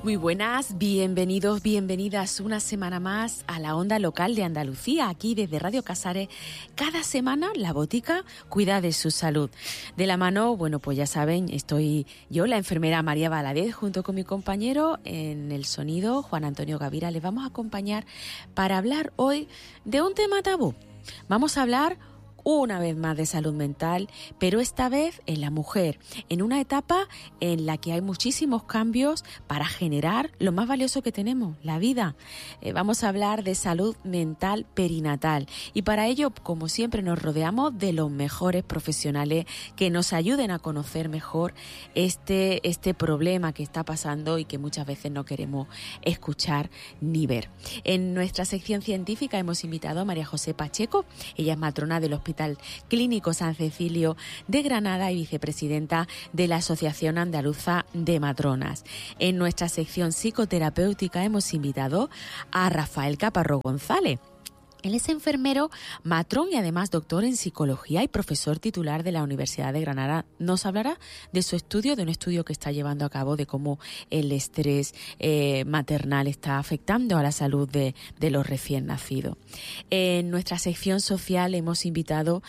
Muy buenas, bienvenidos, bienvenidas una semana más a la onda local de Andalucía, aquí desde Radio Casares. Cada semana la botica cuida de su salud. De la mano, bueno, pues ya saben, estoy yo, la enfermera María Valadez, junto con mi compañero en el sonido, Juan Antonio Gavira. Les vamos a acompañar para hablar hoy de un tema tabú. Vamos a hablar una vez más de salud mental, pero esta vez en la mujer, en una etapa en la que hay muchísimos cambios para generar lo más valioso que tenemos, la vida. Vamos a hablar de salud mental perinatal y para ello, como siempre, nos rodeamos de los mejores profesionales que nos ayuden a conocer mejor este problema que está pasando y que muchas veces no queremos escuchar ni ver. En nuestra sección científica hemos invitado a María José Pacheco. Ella es matrona del Hospital Clínico San Cecilio de Granada y vicepresidenta de la Asociación Andaluza de Matronas. En nuestra sección psicoterapéutica hemos invitado a Rafael Caparrós González. Él es enfermero, matrón y además doctor en psicología y profesor titular de la Universidad de Granada. Nos hablará de su estudio, de un estudio que está llevando a cabo de cómo el estrés maternal está afectando a la salud de los recién nacidos. En nuestra sección social hemos invitado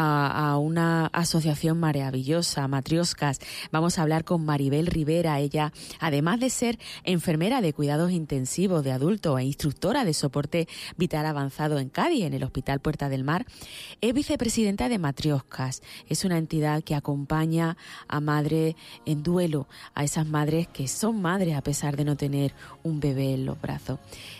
a una asociación maravillosa, Matrioscas. Vamos a hablar con Maribel Rivera. Ella, además de ser enfermera de cuidados intensivos de adultos e instructora de soporte vital avanzado en Cádiz, en el Hospital Puerta del Mar, es vicepresidenta de Matrioscas. Es una entidad que acompaña a madres en duelo, a esas madres que son madres a pesar de no tener un bebé en los brazos.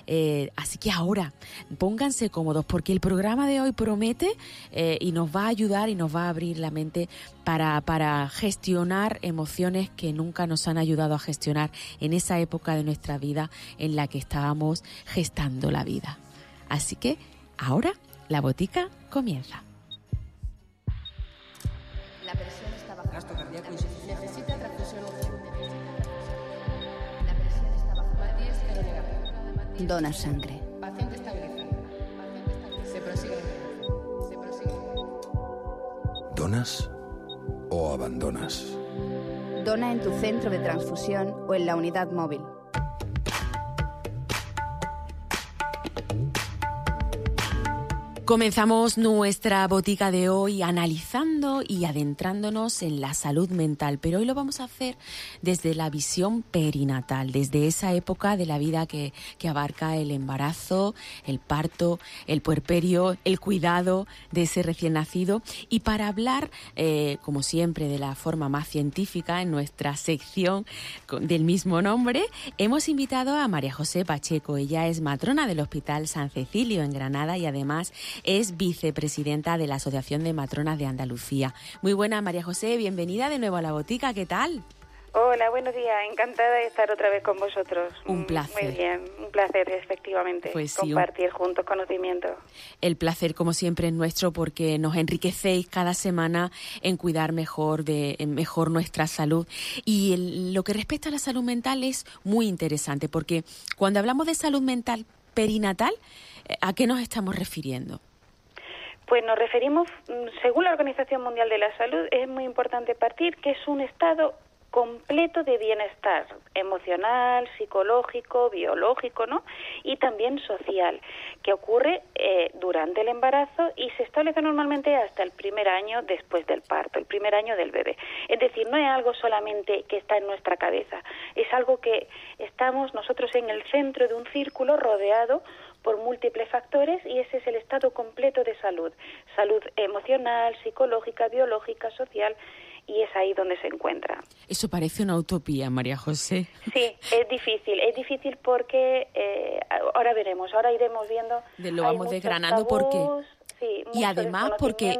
Así que ahora pónganse cómodos porque el programa de hoy promete y nos va a ayudar y nos va a abrir la mente para gestionar emociones que nunca nos han ayudado a gestionar en esa época de nuestra vida en la que estábamos gestando la vida. Así que ahora la botica comienza. La presión está baja. Gasto cardíaco insuficiente. Necesita transfusión urgente. La presión está baja. Matías pero negativo. Dona sangre. Paciente estabilizado. Se prosigue. Se prosigue. ¿Donas o abandonas? Dona en tu centro de transfusión o en la unidad móvil. Comenzamos nuestra botica de hoy analizando y adentrándonos en la salud mental, pero hoy lo vamos a hacer desde la visión perinatal, desde esa época de la vida que abarca el embarazo, el parto, el puerperio, el cuidado de ese recién nacido. Y para hablar, como siempre, de la forma más científica, en nuestra sección del mismo nombre, hemos invitado a María José Pacheco. Ella es matrona del Hospital San Cecilio en Granada y además es vicepresidenta de la Asociación de Matronas de Andalucía. Muy buena, María José, bienvenida de nuevo a la botica, ¿qué tal? Hola, buenos días, encantada de estar otra vez con vosotros. Un placer. Muy bien, un placer, efectivamente, pues sí, compartir juntos conocimientos. El placer, como siempre, es nuestro porque nos enriquecéis cada semana en cuidar mejor nuestra salud. Y lo que respecta a la salud mental es muy interesante porque cuando hablamos de salud mental perinatal, ¿a qué nos estamos refiriendo? Pues nos referimos, según la Organización Mundial de la Salud, es muy importante partir que es un estado completo de bienestar emocional, psicológico, biológico, ¿no? Y también social, que ocurre durante el embarazo y se establece normalmente hasta el primer año después del parto, el primer año del bebé. Es decir, no es algo solamente que está en nuestra cabeza, es algo que estamos nosotros en el centro de un círculo rodeado por múltiples factores y ese es el estado completo de salud emocional, psicológica, biológica, social, y es ahí donde se encuentra. Eso parece una utopía, María José. Sí, es difícil porque ahora veremos, ahora iremos viendo. Lo vamos desgranando porque... Sí, y además porque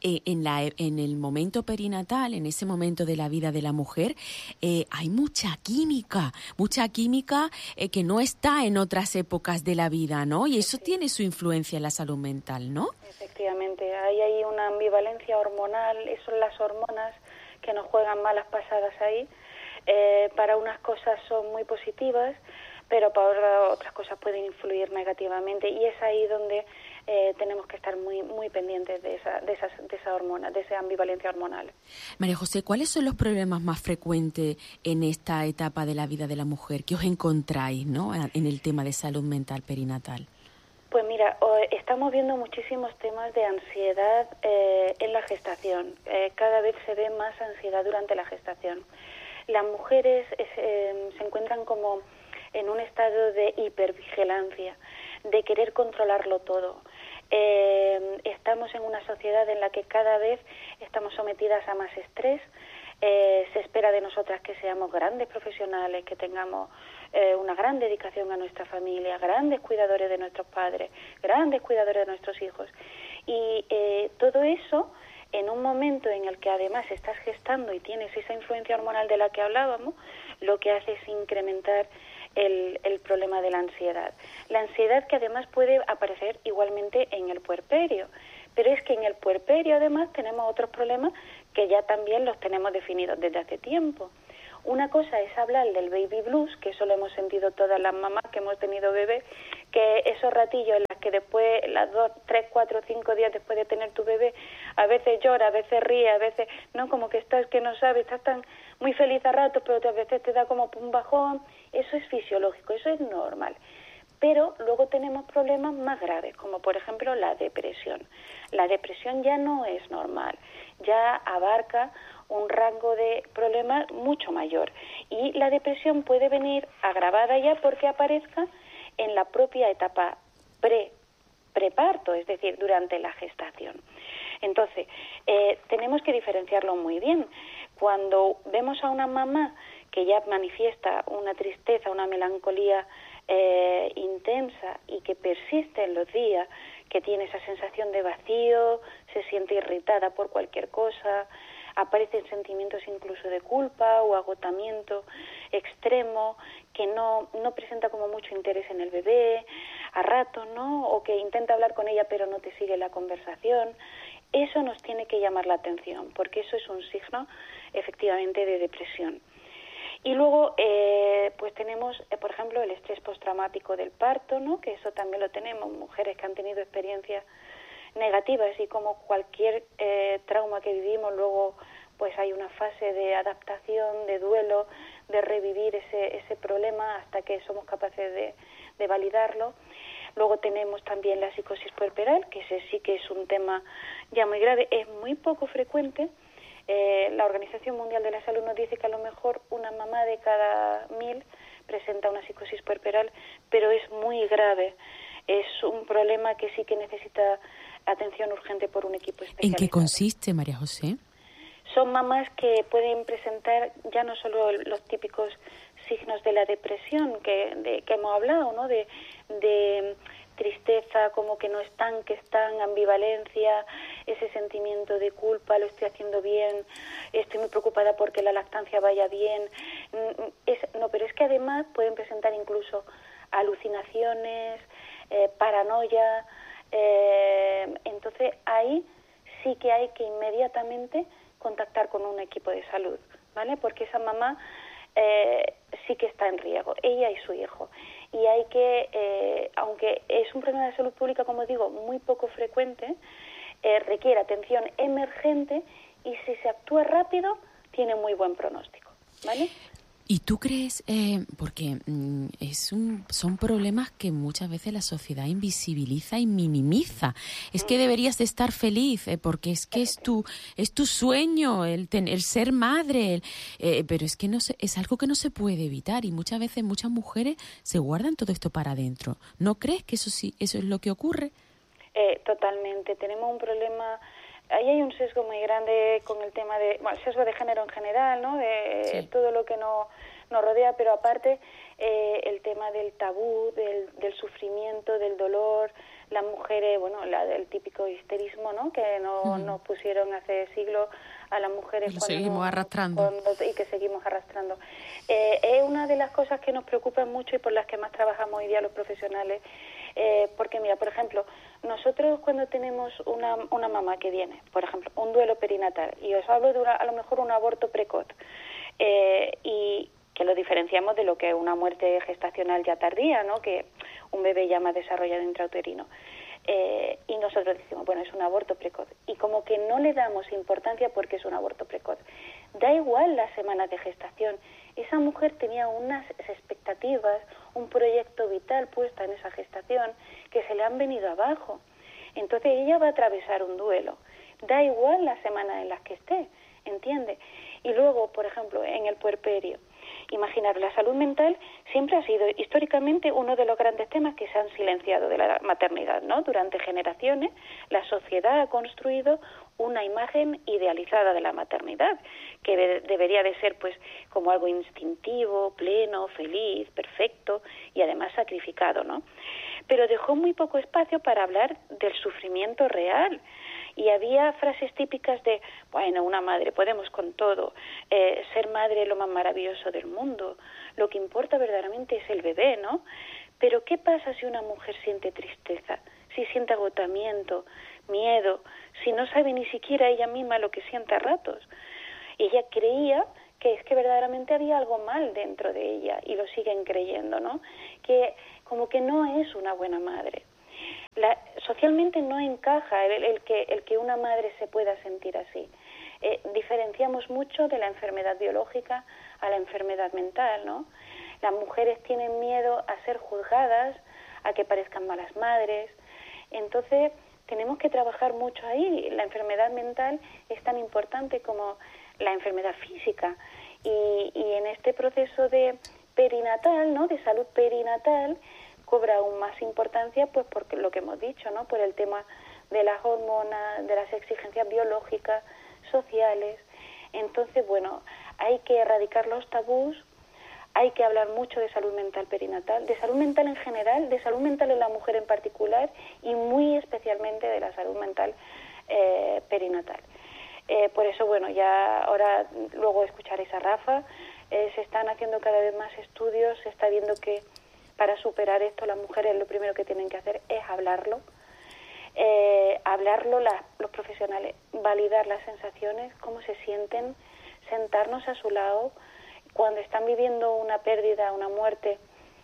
en el momento perinatal, en ese momento de la vida de la mujer, hay mucha química que no está en otras épocas de la vida, ¿no? Y eso tiene su influencia en la salud mental, ¿no? Efectivamente, hay una ambivalencia hormonal, son las hormonas que nos juegan malas pasadas ahí. Para unas cosas son muy positivas, pero para otras cosas pueden influir negativamente, y es ahí donde tenemos que estar muy muy pendientes de esa hormona, de esa ambivalencia hormonal. María José, ¿cuáles son los problemas más frecuentes en esta etapa de la vida de la mujer que os encontráis, ¿no?, en el tema de salud mental perinatal? Pues mira, estamos viendo muchísimos temas de ansiedad en la gestación. Cada vez se ve más ansiedad durante la gestación. Las mujeres se encuentran como en un estado de hipervigilancia, de querer controlarlo todo. Estamos en una sociedad en la que cada vez estamos sometidas a más estrés. Se espera de nosotras que seamos grandes profesionales, que tengamos una gran dedicación a nuestra familia, grandes cuidadores de nuestros padres, grandes cuidadores de nuestros hijos. Y todo eso, en un momento en el que además estás gestando y tienes esa influencia hormonal de la que hablábamos, lo que hace es incrementar el problema de la ansiedad. La ansiedad que además puede aparecer igualmente en el puerperio, pero es que en el puerperio además tenemos otros problemas que ya también los tenemos definidos desde hace tiempo. Una cosa es hablar del baby blues, que eso lo hemos sentido todas las mamás que hemos tenido bebé, que esos ratillos en los que después, las 2, 3, 4, 5 días después de tener tu bebé, a veces llora, a veces ríe, a veces, no, como que estás que no sabes, estás tan muy feliz a ratos, pero otras veces te da como un bajón. Eso es fisiológico, eso es normal. Pero luego tenemos problemas más graves, como por ejemplo la depresión. La depresión ya no es normal, ya abarca un rango de problemas mucho mayor. Y la depresión puede venir agravada ya porque aparezca en la propia etapa preparto, es decir, durante la gestación. Entonces, tenemos que diferenciarlo muy bien. Cuando vemos a una mamá que ya manifiesta una tristeza, una melancolía intensa y que persiste en los días, que tiene esa sensación de vacío, se siente irritada por cualquier cosa, aparecen sentimientos incluso de culpa o agotamiento extremo, que no presenta como mucho interés en el bebé, a ratos, ¿no? O que intenta hablar con ella pero no te sigue la conversación. Eso nos tiene que llamar la atención, porque eso es un signo efectivamente de depresión. Y luego, pues tenemos, por ejemplo, el estrés postraumático del parto, ¿no? Que eso también lo tenemos, mujeres que han tenido experiencias negativas, y como cualquier trauma que vivimos, luego pues hay una fase de adaptación, de duelo, de revivir ese problema hasta que somos capaces de validarlo. Luego tenemos también la psicosis puerperal, que ese sí que es un tema ya muy grave, es muy poco frecuente. La Organización Mundial de la Salud nos dice que a lo mejor una mamá de cada 1000 presenta una psicosis puerperal, pero es muy grave. Es un problema que sí que necesita atención urgente por un equipo especializado. ¿En qué consiste, María José? Son mamás que pueden presentar ya no solo los típicos signos de la depresión que hemos hablado, ¿no? De tristeza, como que no están, que están, ambivalencia, ese sentimiento de culpa, lo estoy haciendo bien, estoy muy preocupada porque la lactancia vaya bien. Pero es que además pueden presentar incluso alucinaciones, paranoia. Entonces ahí sí que hay que inmediatamente contactar con un equipo de salud, ¿vale? Porque esa mamá sí que está en riesgo, ella y su hijo. Y hay que, aunque es un problema de salud pública, como digo, muy poco frecuente, requiere atención emergente, y si se actúa rápido, tiene muy buen pronóstico, ¿vale? ¿Y tú crees, porque son problemas que muchas veces la sociedad invisibiliza y minimiza? Es que deberías de estar feliz, porque es que es tu sueño el ser madre, pero es que es algo que no se puede evitar, y muchas veces muchas mujeres se guardan todo esto para adentro. ¿No crees que eso es lo que ocurre? Totalmente. Tenemos un problema. Ahí hay un sesgo muy grande con el tema el sesgo de género en general, ¿no? De todo lo que nos rodea, pero aparte el tema del tabú, del sufrimiento, del dolor. Las mujeres, el típico histerismo, ¿no? Que nos pusieron hace siglos a las mujeres. Y seguimos arrastrando. Y que seguimos arrastrando. Es una de las cosas que nos preocupan mucho y por las que más trabajamos hoy día los profesionales. Porque mira, por ejemplo, nosotros cuando tenemos una mamá que viene, por ejemplo, un duelo perinatal, y os hablo de a lo mejor un aborto precoz, y que lo diferenciamos de lo que es una muerte gestacional ya tardía, ¿no? Que un bebé ya más desarrollado intrauterino. Y nosotros decimos, bueno, es un aborto precoz. Y como que no le damos importancia porque es un aborto precoz. Da igual las semanas de gestación. Esa mujer tenía unas expectativas, un proyecto vital puesta en esa gestación que se le han venido abajo. Entonces ella va a atravesar un duelo. Da igual las semanas en las que esté, ¿entiende? Y luego, por ejemplo, en el puerperio. Imaginar, la salud mental siempre ha sido históricamente uno de los grandes temas que se han silenciado de la maternidad, ¿no? Durante generaciones la sociedad ha construido una imagen idealizada de la maternidad, que debería de ser pues como algo instintivo, pleno, feliz, perfecto y además sacrificado, ¿no? Pero dejó muy poco espacio para hablar del sufrimiento real. Y había frases típicas de, bueno, una madre, podemos con todo, ser madre es lo más maravilloso del mundo, lo que importa verdaderamente es el bebé, ¿no? Pero ¿qué pasa si una mujer siente tristeza, si siente agotamiento, miedo, si no sabe ni siquiera ella misma lo que siente a ratos? Ella creía que es que verdaderamente había algo mal dentro de ella y lo siguen creyendo, ¿no? Que como que no es una buena madre. Socialmente no encaja el que una madre se pueda sentir así. Diferenciamos mucho de la enfermedad biológica a la enfermedad mental, ¿no? Las mujeres tienen miedo a ser juzgadas, a que parezcan malas madres. Entonces, tenemos que trabajar mucho ahí. La enfermedad mental es tan importante como la enfermedad física. Y en este proceso de perinatal, ¿no? De salud perinatal, cobra aún más importancia, pues por lo que hemos dicho, ¿no? Por el tema de las hormonas, de las exigencias biológicas, sociales. Entonces, bueno, hay que erradicar los tabús, hay que hablar mucho de salud mental perinatal, de salud mental en general, de salud mental en la mujer en particular y muy especialmente de la salud mental perinatal. Por eso, bueno, ya ahora luego escucharéis a Rafa, se están haciendo cada vez más estudios, se está viendo que para superar esto las mujeres lo primero que tienen que hacer es hablarlo, los profesionales, validar las sensaciones, cómo se sienten, sentarnos a su lado cuando están viviendo una pérdida, una muerte,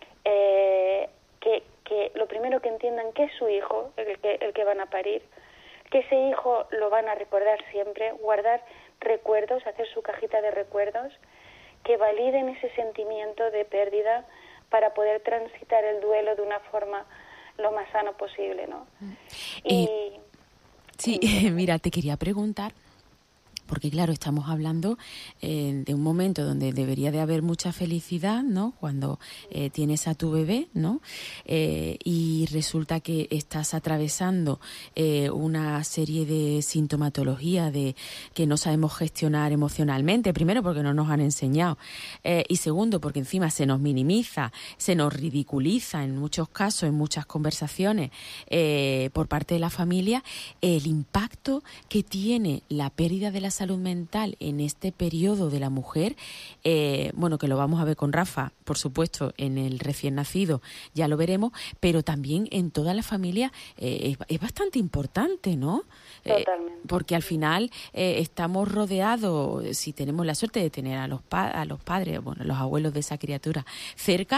que lo primero que entiendan que es su hijo el que van a parir, que ese hijo lo van a recordar siempre, guardar recuerdos, hacer su cajita de recuerdos, que validen ese sentimiento de pérdida para poder transitar el duelo de una forma lo más sano posible, ¿no? Sí, mira, te quería preguntar, porque claro, estamos hablando de un momento donde debería de haber mucha felicidad, ¿no? Cuando tienes a tu bebé, ¿no? Y resulta que estás atravesando una serie de sintomatología de que no sabemos gestionar emocionalmente. Primero, porque no nos han enseñado. Y segundo, porque encima se nos minimiza, se nos ridiculiza en muchos casos, en muchas conversaciones por parte de la familia, el impacto que tiene la pérdida de la salud mental en este periodo de la mujer, bueno, que lo vamos a ver con Rafa, por supuesto, en el recién nacido, ya lo veremos, pero también en toda la familia es bastante importante, ¿no? Totalmente. Porque al final estamos rodeados, si tenemos la suerte de tener a los padres, bueno, los abuelos de esa criatura cerca,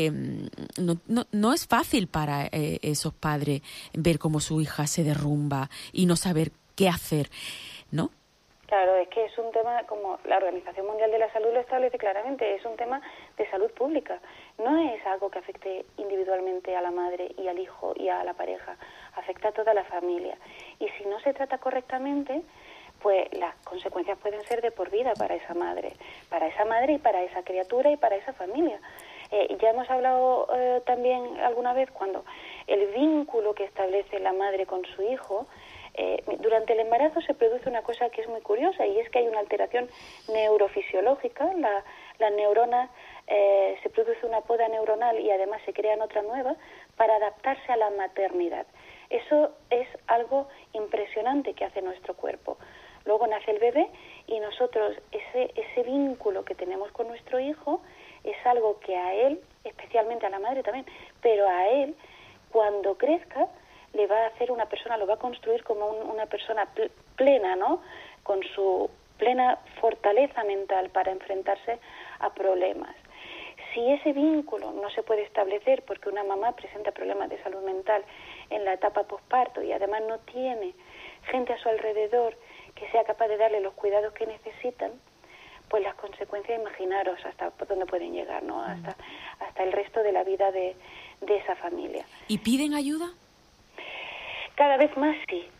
no es fácil para esos padres ver cómo su hija se derrumba y no saber qué hacer, ¿no? Claro, es que es un tema, como la Organización Mundial de la Salud lo establece claramente, es un tema de salud pública. No es algo que afecte individualmente a la madre y al hijo y a la pareja, afecta a toda la familia. Y si no se trata correctamente, pues las consecuencias pueden ser de por vida para esa madre y para esa criatura y para esa familia. Ya hemos hablado también alguna vez cuando el vínculo que establece la madre con su hijo, durante el embarazo se produce una cosa que es muy curiosa y es que hay una alteración neurofisiológica, la neurona, se produce una poda neuronal y además se crean otra nueva para adaptarse a la maternidad. Eso es algo impresionante que hace nuestro cuerpo. Luego nace el bebé y nosotros ese vínculo que tenemos con nuestro hijo es algo que a él, especialmente a la madre también, pero a él, cuando crezca, le va a hacer una persona, lo va a construir como una persona plena, ¿no? Con su plena fortaleza mental para enfrentarse a problemas. Si ese vínculo no se puede establecer porque una mamá presenta problemas de salud mental en la etapa posparto y además no tiene gente a su alrededor que sea capaz de darle los cuidados que necesitan, pues las consecuencias, imaginaros hasta dónde pueden llegar, ¿no? Hasta el resto de la vida de esa familia. ¿Y piden ayuda? Cada vez más sí,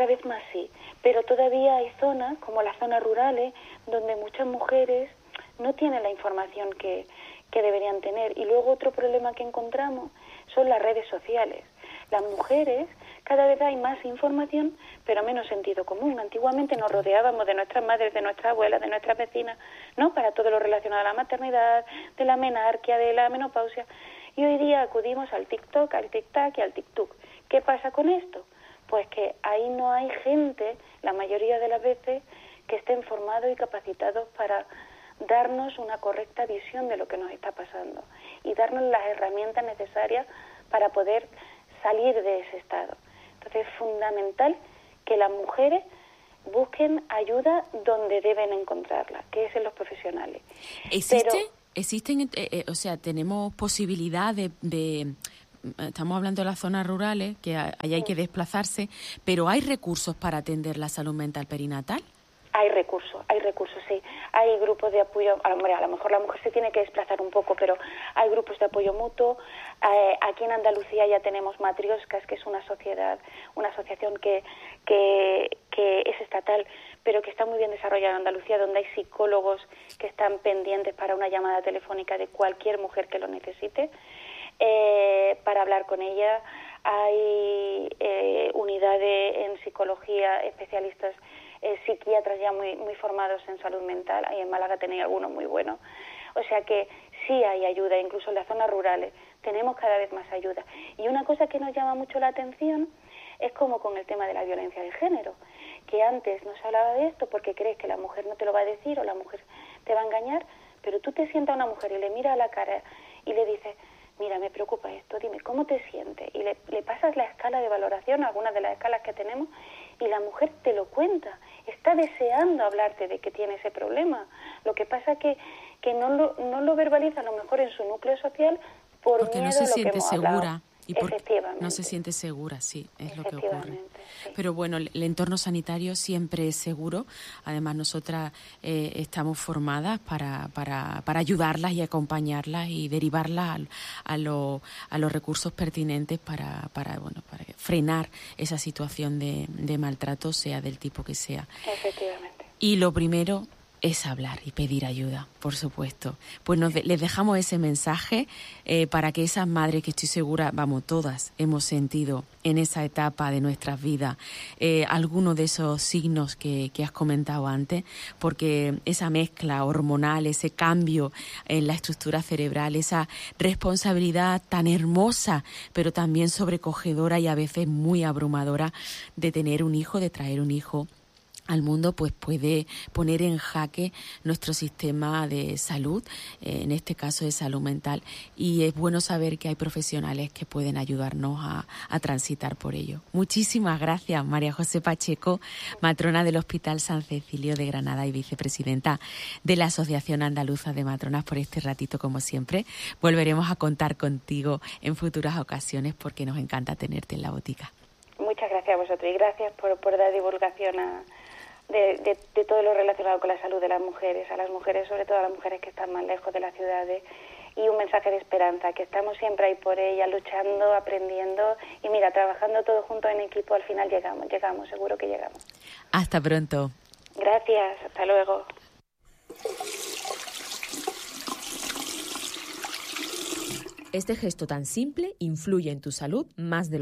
pero todavía hay zonas, como las zonas rurales, donde muchas mujeres no tienen la información que deberían tener. Y luego otro problema que encontramos son las redes sociales. Las mujeres, cada vez hay más información, pero menos sentido común. Antiguamente nos rodeábamos de nuestras madres, de nuestras abuelas, de nuestras vecinas, ¿no? Para todo lo relacionado a la maternidad, de la menarquia, de la menopausia. Y hoy día acudimos al TikTok, al TikTok y al TikTok. ¿Qué pasa con esto? Pues que ahí no hay gente, la mayoría de las veces, que estén formados y capacitados para darnos una correcta visión de lo que nos está pasando y darnos las herramientas necesarias para poder salir de ese estado. Entonces es fundamental que las mujeres busquen ayuda donde deben encontrarla, que es en los profesionales. ¿Existen, o sea, tenemos posibilidad de estamos hablando de las zonas rurales, que ahí hay que desplazarse, pero ¿hay recursos para atender la salud mental perinatal? Hay recursos, sí. Hay grupos de apoyo, a lo mejor la mujer se tiene que desplazar un poco, pero hay grupos de apoyo mutuo. Aquí en Andalucía ya tenemos Matrioscas, que es una asociación que es estatal, pero que está muy bien desarrollada en Andalucía, donde hay psicólogos que están pendientes para una llamada telefónica de cualquier mujer que lo necesite, para hablar con ella. Hay unidades en psicología, especialistas, psiquiatras ya muy formados en salud mental. Ahí en Málaga tenéis algunos muy buenos. O sea que sí hay ayuda, incluso en las zonas rurales tenemos cada vez más ayuda. Y una cosa que nos llama mucho la atención es como con el tema de la violencia de género, que antes no se hablaba de esto porque crees que la mujer no te lo va a decir o la mujer te va a engañar, pero tú te sientas a una mujer y le miras a la cara y le dices: mira, me preocupa esto, dime, ¿cómo te sientes? Y le pasas la escala de valoración, algunas de las escalas que tenemos, y la mujer te lo cuenta. Está deseando hablarte de que tiene ese problema. Lo que pasa que no lo verbaliza a lo mejor en su núcleo social porque miedo no se siente segura. Y no se siente segura, sí, es lo que ocurre. Sí. Pero bueno, el entorno sanitario siempre es seguro. Además, nosotras estamos formadas para ayudarlas y acompañarlas y derivarlas a los recursos pertinentes para frenar esa situación de maltrato, sea del tipo que sea. Efectivamente. Y lo primero es hablar y pedir ayuda, por supuesto. Pues les dejamos ese mensaje para que esas madres, que estoy segura, todas hemos sentido en esa etapa de nuestras vidas algunos de esos signos que has comentado antes, porque esa mezcla hormonal, ese cambio en la estructura cerebral, esa responsabilidad tan hermosa, pero también sobrecogedora y a veces muy abrumadora de tener un hijo, de traer un hijo al mundo, pues puede poner en jaque nuestro sistema de salud, en este caso de salud mental, y es bueno saber que hay profesionales que pueden ayudarnos a transitar por ello. Muchísimas gracias, María José Pacheco, matrona del Hospital San Cecilio de Granada y vicepresidenta de la Asociación Andaluza de Matronas, por este ratito, como siempre. Volveremos a contar contigo en futuras ocasiones porque nos encanta tenerte en la botica. Muchas gracias a vosotros y gracias por dar divulgación de todo lo relacionado con la salud de las mujeres, a las mujeres, sobre todo a las mujeres que están más lejos de las ciudades, y un mensaje de esperanza, que estamos siempre ahí por ellas, luchando, aprendiendo, y mira, trabajando todos juntos en equipo, al final llegamos, seguro que llegamos. Hasta pronto. Gracias, hasta luego. Este gesto tan simple influye en tu salud más de lo